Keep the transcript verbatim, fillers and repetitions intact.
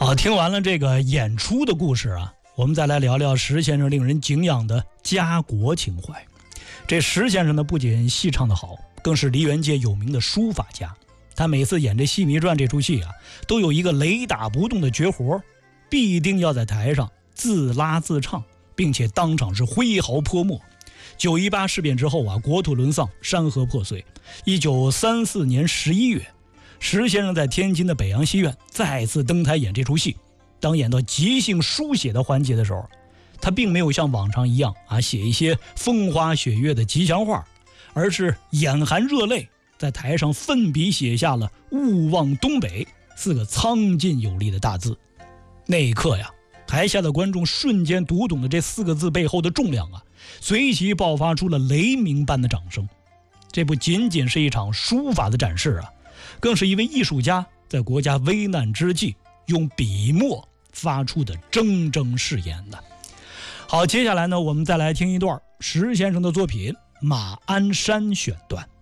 好，听完了这个演出的故事啊，我们再来聊聊石先生令人敬仰的家国情怀。这石先生呢，不仅戏唱得好，更是梨园界有名的书法家。他每次演这《戏迷传》这出戏啊，都有一个雷打不动的绝活，必定要在台上自拉自唱，并且当场是挥毫泼墨。九一八事变之后啊，国土沦丧，山河破碎。一九三四年十一月，石先生在天津的北洋戏院再次登台演这出戏。当演到即兴书写的环节的时候，他并没有像往常一样啊写一些风花雪月的吉祥话，而是眼含热泪，在台上奋笔写下了“勿忘东北”四个苍劲有力的大字。那一刻呀，台下的观众瞬间读懂了这四个字背后的重量啊，随即爆发出了雷鸣般的掌声。这不仅仅是一场书法的展示啊，更是一位艺术家在国家危难之际用笔墨发出的铮铮誓言的。好，接下来呢，我们再来听一段石先生的作品《马鞍山》选段。